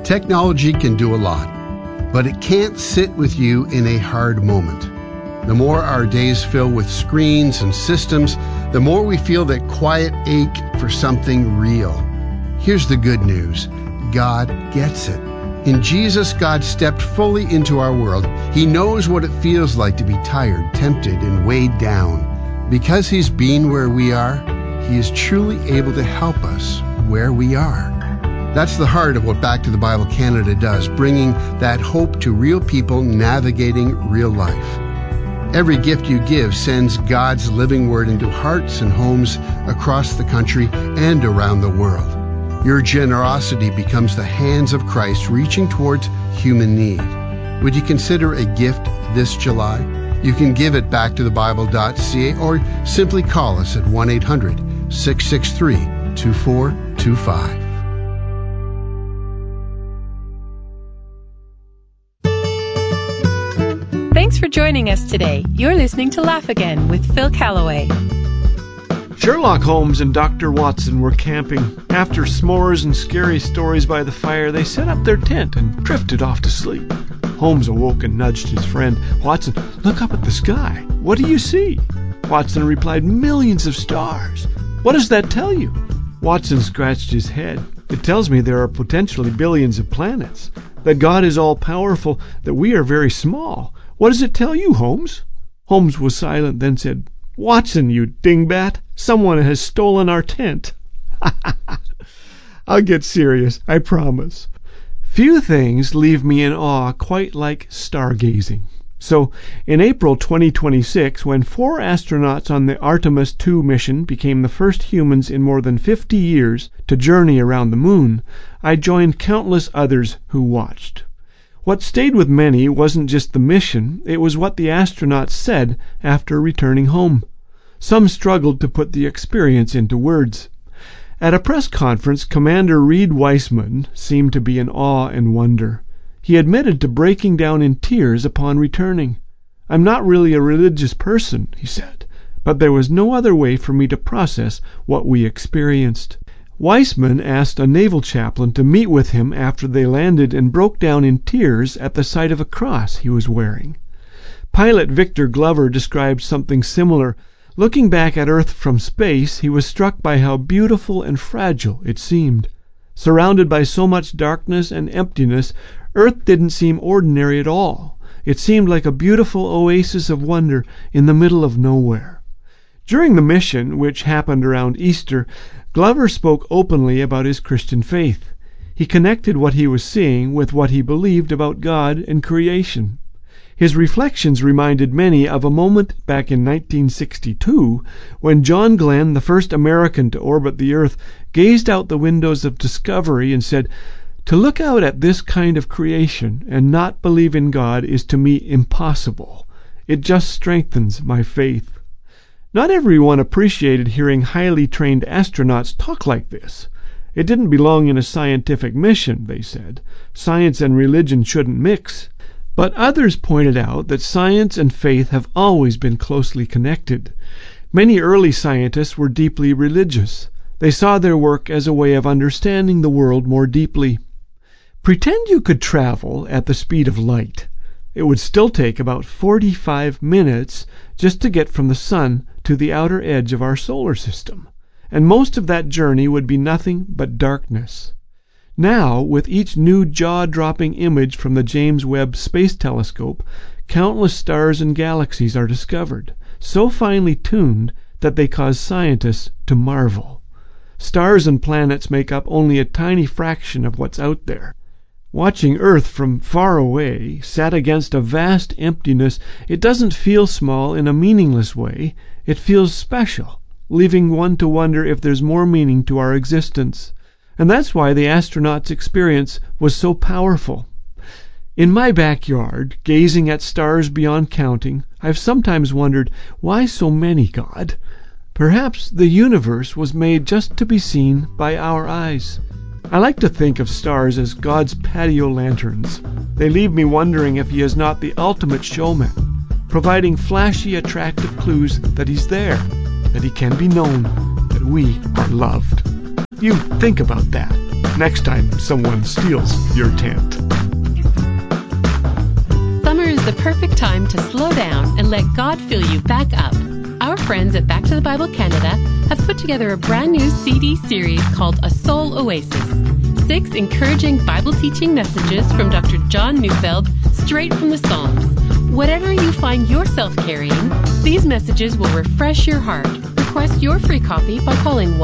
Technology can do a lot, but it can't sit with you in a hard moment. The more our days fill with screens and systems, the more we feel that quiet ache for something real. Here's the good news. God gets it. In Jesus, God stepped fully into our world. He knows what it feels like to be tired, tempted, and weighed down. Because He's been where we are, He is truly able to help us where we are. That's the heart of what Back to the Bible Canada does, bringing that hope to real people navigating real life. Every gift you give sends God's living word into hearts and homes across the country and around the world. Your generosity becomes the hands of Christ reaching towards human need. Would you consider a gift this July? You can give at backtothebible.ca or simply call us at 1-800-663-2425. Thanks for joining us today. You're listening to Laugh Again with Phil Callaway. Sherlock Holmes and Dr. Watson were camping. After s'mores and scary stories by the fire, they set up their tent and drifted off to sleep. Holmes awoke and nudged his friend. "Watson, look up at the sky. What do you see?" Watson replied, "Millions of stars." "What does that tell you?" Watson scratched his head. "It tells me there are potentially billions of planets, that God is all-powerful, that we are very small. What does it tell you, Holmes?" Holmes was silent, then said, "Watson, you dingbat, someone has stolen our tent." I'll get serious, I promise. Few things leave me in awe quite like stargazing. So, in April 2026, when 4 astronauts on the Artemis II mission became the first humans in more than 50 years to journey around the moon, I joined countless others who watched. What stayed with many wasn't just the mission, it was what the astronauts said after returning home. Some struggled to put the experience into words. At a press conference, Commander Reed Wiseman seemed to be in awe and wonder. He admitted to breaking down in tears upon returning. "I'm not really a religious person," he said, "but there was no other way for me to process what we experienced." Weissman asked a naval chaplain to meet with him after they landed and broke down in tears at the sight of a cross he was wearing. Pilot Victor Glover described something similar. Looking back at Earth from space, he was struck by how beautiful and fragile it seemed. Surrounded by so much darkness and emptiness, Earth didn't seem ordinary at all. It seemed like a beautiful oasis of wonder in the middle of nowhere. During the mission, which happened around Easter, Glover spoke openly about his Christian faith. He connected what he was seeing with what he believed about God and creation. His reflections reminded many of a moment back in 1962 when John Glenn, the first American to orbit the Earth, gazed out the windows of discovery and said, "To look out at this kind of creation and not believe in God is to me impossible. It just strengthens my faith." Not everyone appreciated hearing highly trained astronauts talk like this. It didn't belong in a scientific mission, they said. Science and religion shouldn't mix. But others pointed out that science and faith have always been closely connected. Many early scientists were deeply religious. They saw their work as a way of understanding the world more deeply. Pretend you could travel at the speed of light. It would still take about 45 minutes just to get from the sun to the outer edge of our solar system, and most of that journey would be nothing but darkness. Now, with each new jaw-dropping image from the James Webb Space Telescope, countless stars and galaxies are discovered, so finely tuned that they cause scientists to marvel. Stars and planets make up only a tiny fraction of what's out there. Watching Earth from far away, sat against a vast emptiness, it doesn't feel small in a meaningless way. It feels special, leaving one to wonder if there's more meaning to our existence. And that's why the astronauts' experience was so powerful. In my backyard, gazing at stars beyond counting, I've sometimes wondered, why so many, God? Perhaps the universe was made just to be seen by our eyes. I like to think of stars as God's patio lanterns. They leave me wondering if He is not the ultimate showman, providing flashy, attractive clues that He's there, that He can be known, that we are loved. You think about that. next time someone steals your tent. Summer is the perfect time to slow down and let God fill you back up. Our friends at Back to the Bible Canada have put together a brand new CD series called A Soul Oasis. 6 encouraging Bible teaching messages from Dr. John Neufeld straight from the Psalms. Whatever you find yourself carrying, these messages will refresh your heart. Request your free copy by calling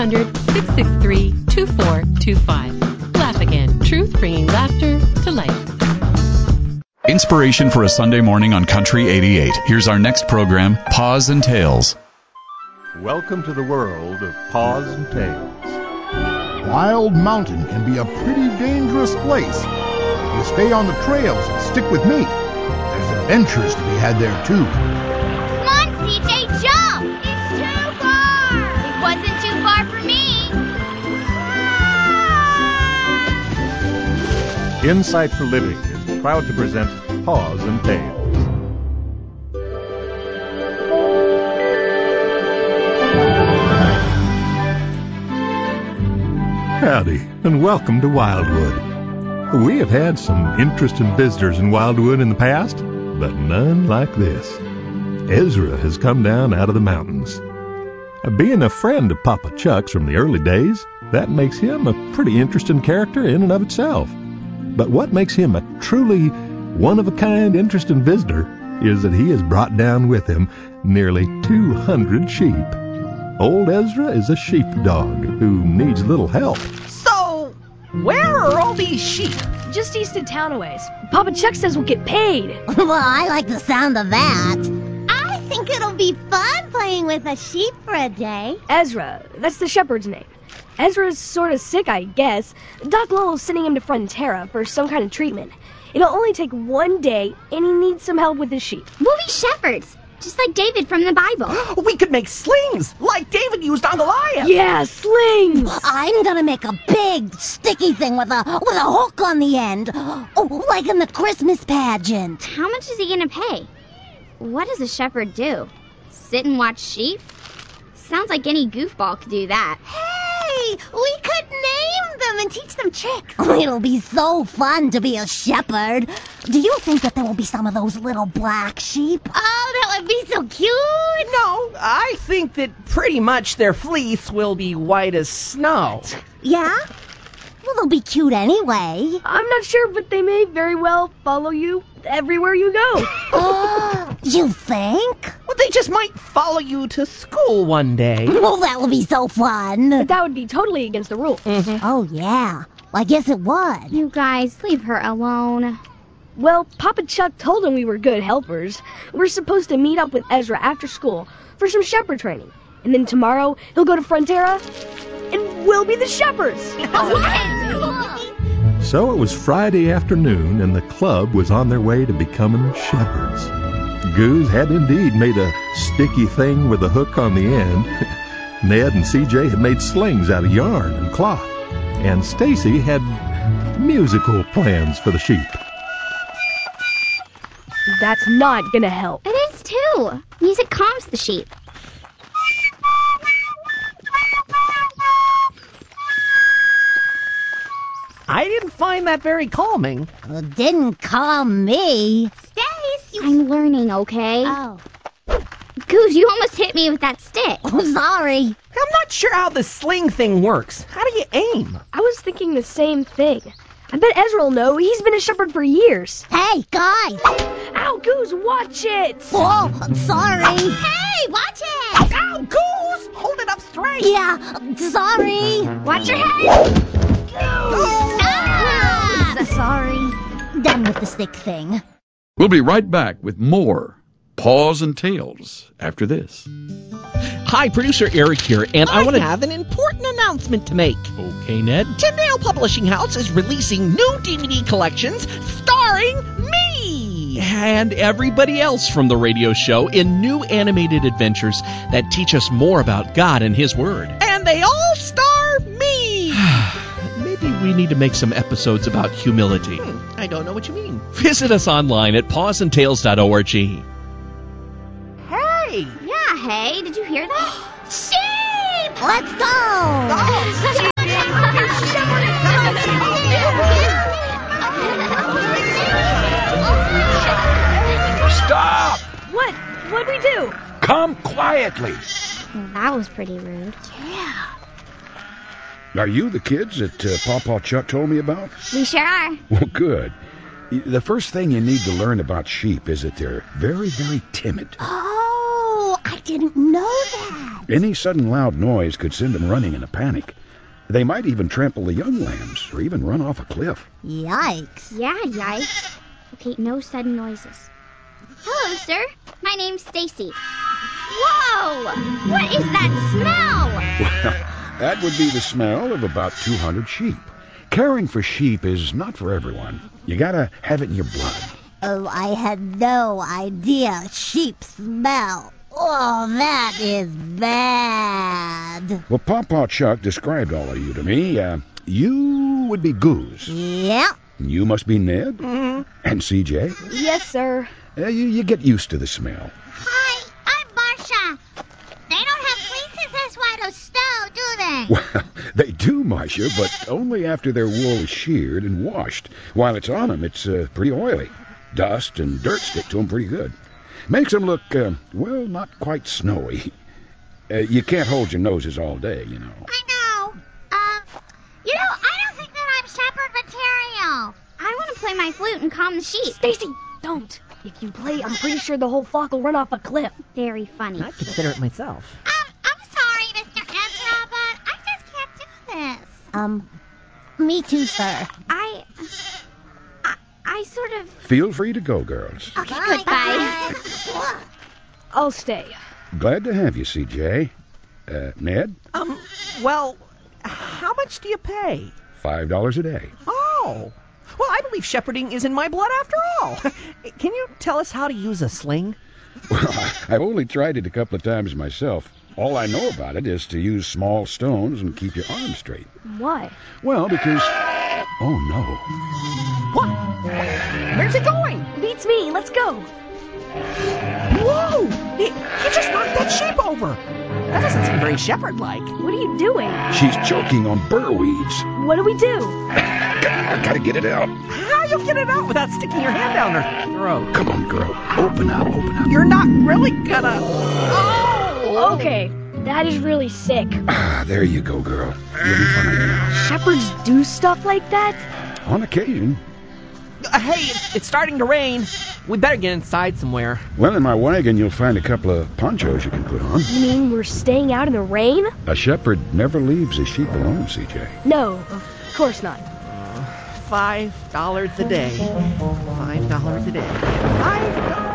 1-800-663-2425. Laugh Again. Truth bringing laughter to life. Inspiration for a Sunday morning on Country 88. Here's our next program, Paws and Tales. Welcome to the world of Paws and Tales. Wild Mountain can be a pretty dangerous place. If you stay on the trails and stick with me, there's adventures to be had there too. Come on, CJ, jump! It's too far! It wasn't too far for me! Insight for Living is proud to present Paws and Tales. Howdy, and welcome to Wildwood. We have had some interesting visitors in Wildwood in the past, but none like this. Ezra has come down out of the mountains. Being a friend of Papa Chuck's from the early days, that makes him a pretty interesting character in and of itself. But what makes him a truly one-of-a-kind interesting visitor is that he has brought down with him nearly 200 sheep. Old Ezra is a sheepdog who needs little help. So, where are all these sheep? Just east of town a ways. Papa Chuck says we'll get paid. Well, I like the sound of that. I think it'll be fun playing with a sheep for a day. Ezra, that's the shepherd's name. Ezra's sort of sick, I guess. Doc Lowell's sending him to Frontera for some kind of treatment. It'll only take one day, and he needs some help with his sheep. We'll be shepherds, just like David from the Bible. We could make slings, like David used on Goliath. Yeah, slings! I'm gonna make a big, sticky thing with a hook on the end. Oh, like in the Christmas pageant. How much is he gonna pay? What does a shepherd do? Sit and watch sheep? Sounds like any goofball could do that. Hey, we could name them and teach them tricks. It'll be so fun to be a shepherd. Do you think that there will be some of those little black sheep? Oh, that would be so cute. No, I think that pretty much their fleece will be white as snow. Yeah? Well, they'll be cute anyway. I'm not sure, but they may very well follow you everywhere you go. You think? Well, they just might follow you to school one day. Well, that will be so fun. But that would be totally against the rules. Mm-hmm. Oh, yeah. Well, I guess it would. You guys, leave her alone. Well, Papa Chuck told him we were good helpers. We're supposed to meet up with Ezra after school for some shepherd training. And then tomorrow, he'll go to Frontera, and we'll be the shepherds. So it was Friday afternoon, and the club was on their way to becoming shepherds. Goose had indeed made a sticky thing with a hook on the end. Ned and CJ had made slings out of yarn and cloth. And Stacy had musical plans for the sheep. That's not gonna help. It is too. Music calms the sheep. I didn't find that very calming. Didn't calm me. Stace, I'm learning, okay? Oh. Goose, you almost hit me with that stick. Oh, sorry. I'm not sure how the sling thing works. How do you aim? I was thinking the same thing. I bet Ezra will know. He's been a shepherd for years. Hey, guys. Ow, Goose, watch it. Oh, I'm sorry. Hey, watch it. Ow, Goose! Hold it up straight. Yeah, sorry. Watch your head. Stop! Sorry. Done with the stick thing. We'll be right back with more Paws and Tales after this. Hi, producer Eric here, and I want to have an important announcement to make. Okay, Ned. Tyndale Publishing House is releasing new DVD collections starring me and everybody else from the radio show in new animated adventures that teach us more about God and His Word. And they all star me! Maybe we need to make some episodes about humility. I don't know what you mean. Visit us online at pawsandtales.org. Hey! Yeah, hey, did you hear that? Sheep! Let's go! Oh, sheep! too. Come quietly. Well, that was pretty rude. Yeah. Are you the kids that Pawpaw Chuck told me about? We sure are. Well, good. The first thing you need to learn about sheep is that they're very, very timid. Oh, I didn't know that. Any sudden loud noise could send them running in a panic. They might even trample the young lambs or even run off a cliff. Yikes. Yeah, yikes. Okay, no sudden noises. Hello, sir. My name's Stacy. Whoa! What is that smell? Well, that would be the smell of about 200 sheep. Caring for sheep is not for everyone. You gotta have it in your blood. Oh, I had no idea sheep smell. Oh, that is bad. Well, Pawpaw Chuck described all of you to me. You would be Goose. Yeah. You must be Ned. Mm-hmm. And CJ. Yes, sir. You get used to the smell. Hi, I'm Marcia. They don't have fleeces this white of snow, do they? Well, they do, Marcia, but only after their wool is sheared and washed. While it's on them, it's pretty oily. Dust and dirt stick to them pretty good. Makes them look, well, not quite snowy. You can't hold your noses all day, you know. I know. I don't think that I'm shepherd material. I want to play my flute and calm the sheep. Stacy, don't. If you play, I'm pretty sure the whole flock will run off a cliff. Very funny. I'd consider it myself. I'm sorry, Mr. Ezra, but I just can't do this. Me too, sir. I sort of... Feel free to go, girls. Okay, goodbye. I'll stay. Glad to have you, CJ. Ned? Well, how much do you pay? $5 a day. Oh. Well, I believe shepherding is in my blood after all. Can you tell us how to use a sling? Well, I've only tried it a couple of times myself. All I know about it is to use small stones and keep your arms straight. Why? Well, because... Oh, no. What? Where's it going? Beats me. Let's go. Whoa! He just knocked that sheep over. That doesn't seem very shepherd-like. What are you doing? She's choking on burr weeds. What do we do? I gotta get it out. How you get it out without sticking your hand down her throat? Come on, girl. Open up. You're not really gonna... Oh! Okay, that is really sick. Ah, there you go, girl. You'll be fine now. Shepherds do stuff like that? On occasion. Hey, it's starting to rain. We better get inside somewhere. Well, in my wagon, you'll find a couple of ponchos you can put on. You mean we're staying out in the rain? A shepherd never leaves his sheep alone, CJ. No, of course not. $5 a day. $5 a day. $5